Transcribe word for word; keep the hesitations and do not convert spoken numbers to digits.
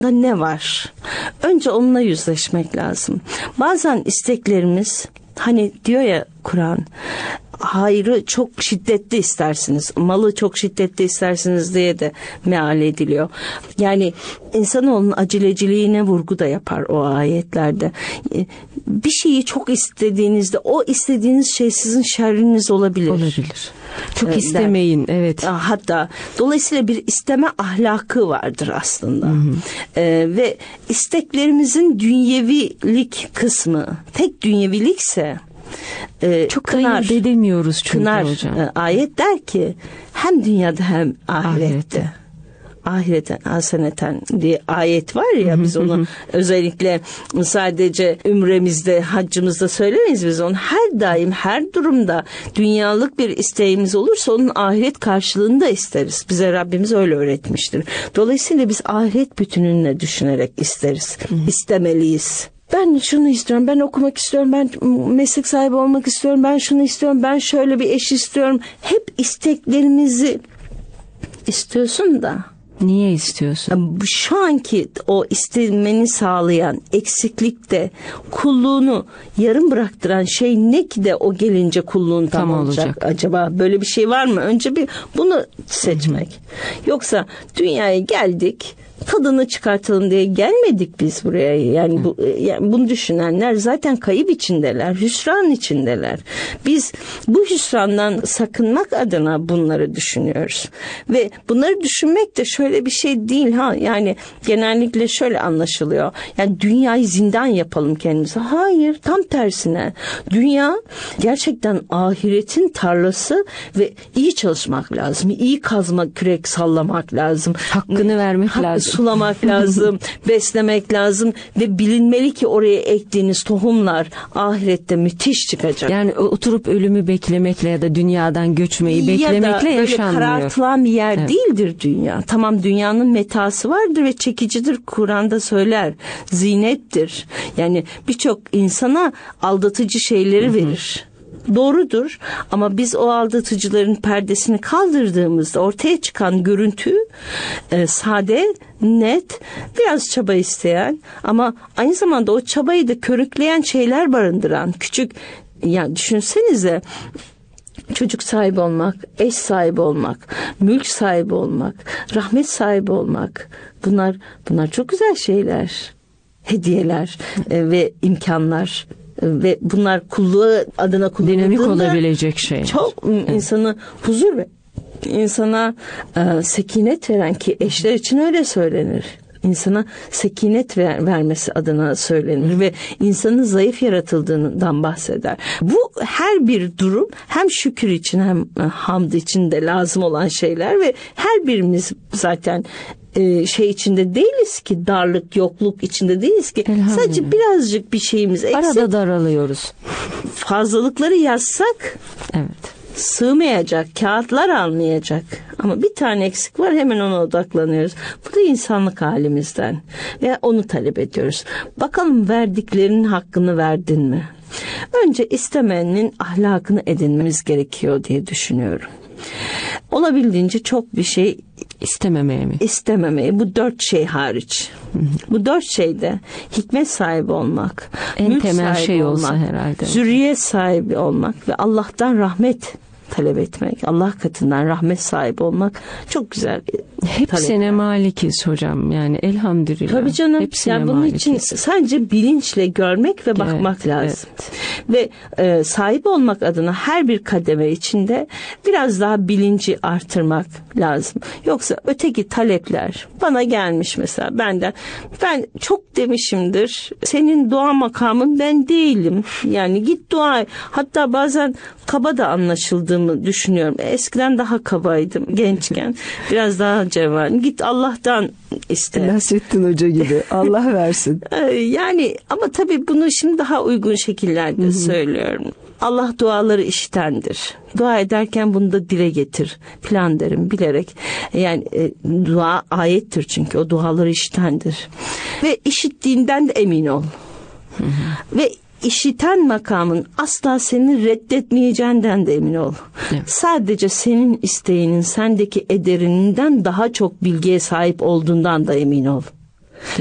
ne var? Önce onunla yüzleşmek lazım. Bazen isteklerimiz, hani diyor ya Kur'an, hayrı çok şiddetli istersiniz, malı çok şiddetli istersiniz diye de meal ediliyor. Yani insanoğlunun aceleciliğine vurgu da yapar o ayetlerde. Bir şeyi çok istediğinizde o istediğiniz şey sizin şerriniz olabilir. Olabilir. Çok istemeyin, evet. Hatta dolayısıyla bir isteme ahlakı vardır aslında. Hı hı. Ee, ve isteklerimizin dünyevilik kısmı, tek dünyevilikse e, çok kınar edemiyoruz çünkü kınar, hocam. E, ayet der ki hem dünyada hem ahirette. ahirette. Ahireten haseneten diye ayet var ya, biz onu özellikle sadece ümremizde, haccımızda söylemeyiz, biz onu her daim, her durumda dünyalık bir isteğimiz olursa onun ahiret karşılığını da isteriz. Bize Rabbimiz öyle öğretmiştir. Dolayısıyla biz ahiret bütününe düşünerek isteriz. İstemeliyiz. Ben şunu istiyorum, ben okumak istiyorum, ben meslek sahibi olmak istiyorum, ben şunu istiyorum, ben şöyle bir eş istiyorum. Hep isteklerimizi istiyorsun da. Niye istiyorsun? Şu anki o istemeni sağlayan eksiklikte kulluğunu yarım bıraktıran şey ne ki de o gelince kulluğun tam, tam olacak. olacak acaba? Böyle bir şey var mı? Önce bir bunu seçmek. Hı-hı. Yoksa dünyaya geldik, tadını çıkartalım diye gelmedik biz buraya. Yani, bu, yani bunu düşünenler zaten kayıp içindeler, hüsran içindeler. Biz bu hüsrandan sakınmak adına bunları düşünüyoruz. Ve bunları düşünmek de şöyle bir şey değil ha. Yani genellikle şöyle anlaşılıyor. Yani dünyayı zindan yapalım kendimize. Hayır, tam tersine. Dünya gerçekten ahiretin tarlası ve iyi çalışmak lazım. İyi kazmak, kürek sallamak lazım. Hakkını vermek Hak, lazım. Sulamak lazım, beslemek lazım ve bilinmeli ki oraya ektiğiniz tohumlar ahirette müthiş çıkacak. Yani oturup ölümü beklemekle ya da dünyadan göçmeyi beklemekle yaşanmıyor. Ya da böyle karartılan bir yer evet. değildir dünya. Tamam, dünyanın metası vardır ve çekicidir. Kur'an'da söyler. Zinettir. Yani birçok insana aldatıcı şeyleri Hı-hı. verir. Doğrudur ama biz o aldatıcıların perdesini kaldırdığımızda ortaya çıkan görüntü e, sade, net, biraz çaba isteyen ama aynı zamanda o çabayı da körükleyen şeyler barındıran küçük, yani düşünsenize, çocuk sahibi olmak, eş sahibi olmak, mülk sahibi olmak, rahmet sahibi olmak, bunlar bunlar çok güzel şeyler, hediyeler e, ve imkanlar. Ve bunlar kulluğu adına kullanıldığında dinamik olabilecek şey. Çok evet. insanı huzur ve insana e, sekinet veren, ki eşler için öyle söylenir. İnsana sekinet ver, vermesi adına söylenir ve insanın zayıf yaratıldığından bahseder. Bu her bir durum hem şükür için hem hamd için de lazım olan şeyler ve her birimiz zaten Ee, şey içinde değiliz ki, darlık, yokluk içinde değiliz ki. Sadece birazcık bir şeyimiz eksik. Arada daralıyoruz. Fazlalıkları yazsak evet. sığmayacak, kağıtlar almayacak. Ama bir tane eksik var, hemen ona odaklanıyoruz. Bu da insanlık halimizden ve onu talep ediyoruz. Bakalım verdiklerinin hakkını verdin mi? Önce istemenin ahlakını edinmemiz gerekiyor diye düşünüyorum. Olabildiğince çok bir şey istememeye mi? İstememeye. Bu dört şey hariç. Hı hı. Bu dört şeyde hikmet sahibi olmak, en temel şey olmak, olsa herhalde. Zürriyet sahibi olmak ve Allah'tan rahmet talep etmek, Allah katından rahmet sahibi olmak çok güzel. Hepsine malikiz hocam, yani elhamdülillah. Tabii canım. Hepsine yani bunun malikiz. için sadece bilinçle görmek ve bakmak evet, lazım. Evet. Ve e, sahip olmak adına her bir kademe içinde biraz daha bilinci artırmak lazım. Yoksa öteki talepler bana gelmiş mesela benden. Ben çok demişimdir. Senin dua makamın ben değilim. Yani git dua. Hatta bazen kaba da anlaşıldığımı düşünüyorum. Eskiden daha kabaydım gençken. Biraz daha cevan. Git Allah'tan iste. Nasrettin Hoca gibi. Allah versin. Yani ama tabii bunu şimdi daha uygun şekillerde Hı-hı. söylüyorum. Allah duaları işitendir. Dua ederken bunu da dile getir. Plan derim bilerek. Yani e, dua ayettir çünkü o duaları işitendir. Ve işittiğinden de emin ol. Hı-hı. Ve İşiten makamın asla seni reddetmeyeceğinden de emin ol. Evet. Sadece senin isteğinin, sendeki ederinden daha çok bilgiye sahip olduğundan da emin ol.